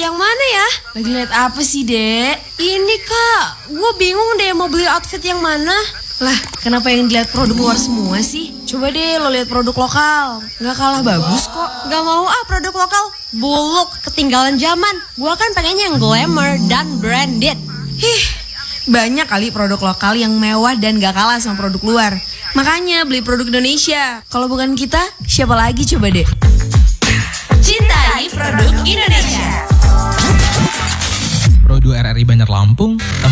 yang mana ya? Lagi lihat apa sih, Dek? Ini Kak, gue bingung deh mau beli outfit yang mana. Lah, kenapa yang dilihat produk luar semua sih? Coba deh lo lihat produk lokal. Nggak kalah bagus kok. Gak mau produk lokal. Buluk, ketinggalan zaman. Gue kan pengennya yang glamour dan branded. Banyak kali produk lokal yang mewah dan gak kalah sama produk luar. Makanya beli produk Indonesia. Kalau bukan kita, siapa lagi coba deh? Cintai produk Indonesia. Pro 2 RRI Bandar Lampung